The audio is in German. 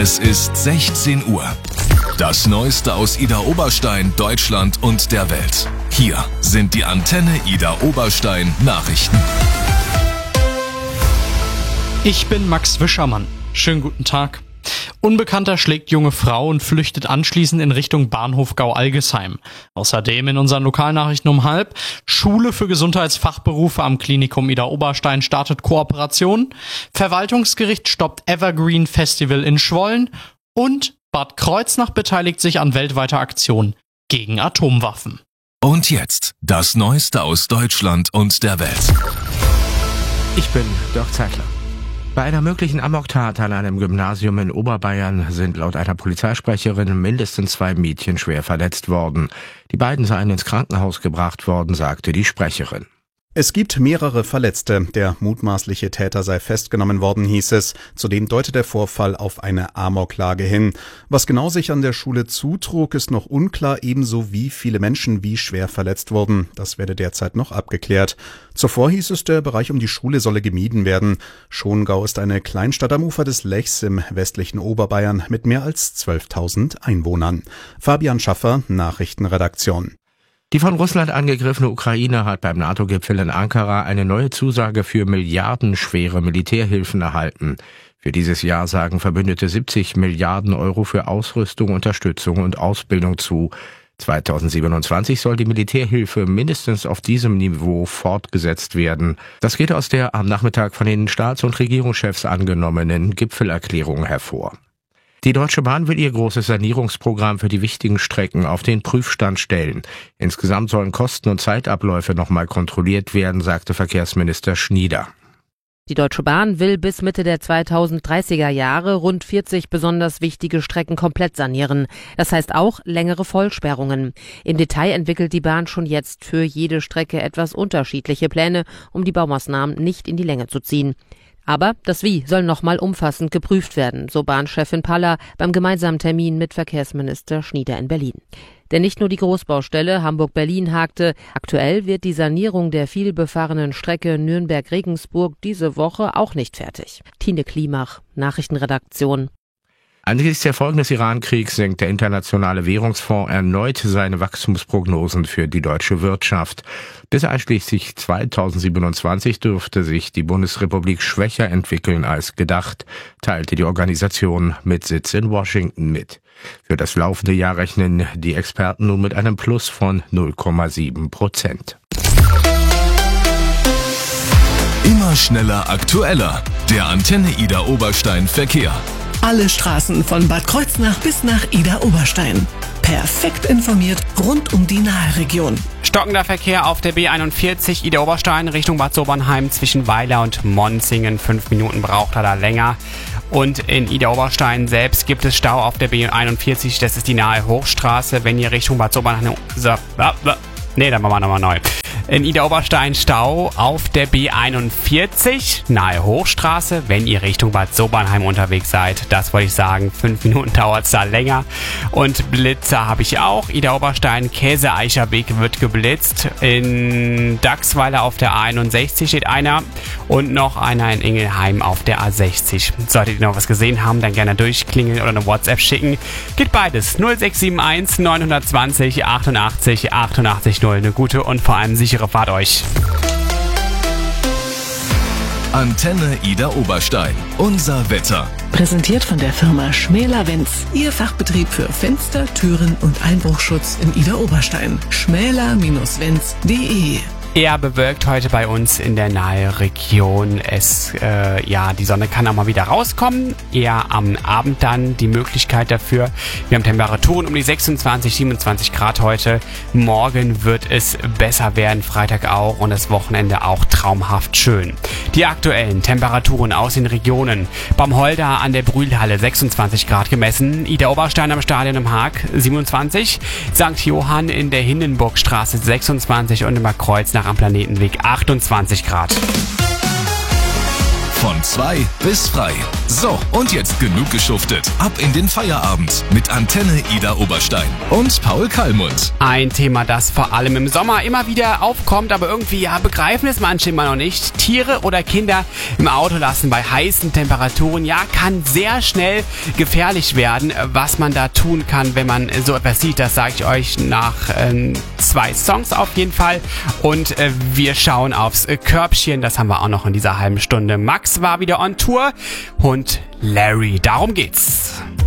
Es ist 16 Uhr. Das Neueste aus Idar Oberstein, Deutschland und der Welt. Hier sind die Antenne Idar Oberstein Nachrichten. Ich bin Max Wischermann. Schönen guten Tag. Unbekannter schlägt junge Frau und flüchtet anschließend in Richtung Bahnhof Gau-Algesheim. Außerdem in unseren Lokalnachrichten um 12:30. Schule für Gesundheitsfachberufe am Klinikum Idar Oberstein startet Kooperation. Verwaltungsgericht stoppt Evergreen Festival in Schwollen. Und Bad Kreuznach beteiligt sich an weltweiter Aktion gegen Atomwaffen. Und jetzt das Neueste aus Deutschland und der Welt. Ich bin Dirk Zeitler. Bei einer möglichen Amoktat an einem Gymnasium in Oberbayern sind laut einer Polizeisprecherin mindestens 2 Mädchen schwer verletzt worden. Die beiden seien ins Krankenhaus gebracht worden, sagte die Sprecherin. Es gibt mehrere Verletzte. Der mutmaßliche Täter sei festgenommen worden, hieß es. Zudem deutet der Vorfall auf eine Amoklage hin. Was genau sich an der Schule zutrug, ist noch unklar, ebenso wie viele Menschen wie schwer verletzt wurden. Das werde derzeit noch abgeklärt. Zuvor hieß es, der Bereich um die Schule solle gemieden werden. Schongau ist eine Kleinstadt am Ufer des Lechs im westlichen Oberbayern mit mehr als 12.000 Einwohnern. Fabian Schaffer, Nachrichtenredaktion. Die von Russland angegriffene Ukraine hat beim NATO-Gipfel in Ankara eine neue Zusage für milliardenschwere Militärhilfen erhalten. Für dieses Jahr sagen Verbündete 70 Milliarden Euro für Ausrüstung, Unterstützung und Ausbildung zu. 2027 soll die Militärhilfe mindestens auf diesem Niveau fortgesetzt werden. Das geht aus der am Nachmittag von den Staats- und Regierungschefs angenommenen Gipfelerklärung hervor. Die Deutsche Bahn will ihr großes Sanierungsprogramm für die wichtigen Strecken auf den Prüfstand stellen. Insgesamt sollen Kosten und Zeitabläufe nochmal kontrolliert werden, sagte Verkehrsminister Schnieder. Die Deutsche Bahn will bis Mitte der 2030er Jahre rund 40 besonders wichtige Strecken komplett sanieren. Das heißt auch längere Vollsperrungen. Im Detail entwickelt die Bahn schon jetzt für jede Strecke etwas unterschiedliche Pläne, um die Baumaßnahmen nicht in die Länge zu ziehen. Aber das Wie soll nochmal umfassend geprüft werden, so Bahnchefin Paller beim gemeinsamen Termin mit Verkehrsminister Schnieder in Berlin. Denn nicht nur die Großbaustelle Hamburg-Berlin hakte, aktuell wird die Sanierung der vielbefahrenen Strecke Nürnberg-Regensburg diese Woche auch nicht fertig. Tine Klimach, Nachrichtenredaktion. Angesichts der Folgen des Iran-Kriegs senkt der Internationale Währungsfonds erneut seine Wachstumsprognosen für die deutsche Wirtschaft. Bis einschließlich 2027 dürfte sich die Bundesrepublik schwächer entwickeln als gedacht, teilte die Organisation mit Sitz in Washington mit. Für das laufende Jahr rechnen die Experten nun mit einem Plus von 0,7%. Immer schneller, aktueller. Der Antenne Idar Oberstein Verkehr. Alle Straßen von Bad Kreuznach bis nach Idar Oberstein. Perfekt informiert rund um die Nahregion. Stockender Verkehr auf der B41 Idar Oberstein Richtung Bad Sobernheim zwischen Weiler und Monzingen. 5 Minuten braucht er da länger. Und in Idar Oberstein selbst gibt es Stau auf der B41. Das ist die nahe Hochstraße. Wenn ihr Richtung Bad Sobernheim... dann machen wir nochmal neu. In Idar Oberstein Stau auf der B41, nahe Hochstraße, wenn ihr Richtung Bad Sobernheim unterwegs seid. Das wollte ich sagen, 5 Minuten dauert es da länger. Und Blitzer habe ich auch. Idar Oberstein, Käseeicherweg wird geblitzt. In Dachsweiler auf der A61 steht einer und noch einer in Ingelheim auf der A60. Solltet ihr noch was gesehen haben, dann gerne durchklingeln oder eine WhatsApp schicken. Geht beides. 0671 920 88 88 0. Eine gute und vor allem sichere Fahrt euch. Antenne Idar Oberstein. Unser Wetter. Präsentiert von der Firma Schmäler-Wenz. Ihr Fachbetrieb für Fenster, Türen und Einbruchschutz in Idar Oberstein. schmäler-wenz.de. Eher bewölkt heute bei uns in der Nahregion. Die Sonne kann auch mal wieder rauskommen. Eher am Abend dann die Möglichkeit dafür. Wir haben Temperaturen um die 26, 27 Grad heute. Morgen wird es besser werden, Freitag auch und das Wochenende auch traumhaft schön. Die aktuellen Temperaturen aus den Regionen. Beim Holder an der Brühlhalle 26 Grad gemessen. Idar Oberstein am Stadion im Haag 27. St. Johann in der Hindenburgstraße 26 und in Bad Kreuznach am Planetenweg 28 Grad. Von 2 bis frei. So, und jetzt genug geschuftet. Ab in den Feierabend mit Antenne Ida Oberstein und Paul Kallmund. Ein Thema, das vor allem im Sommer immer wieder aufkommt, aber irgendwie begreifen es manche immer noch nicht. Tiere oder Kinder im Auto lassen bei heißen Temperaturen, kann sehr schnell gefährlich werden. Was man da tun kann, wenn man so etwas sieht, das sage ich euch nach 2 Songs auf jeden Fall. Und wir schauen aufs Körbchen, das haben wir auch noch in dieser halben Stunde. Max war wieder on Tour und Larry, darum geht's.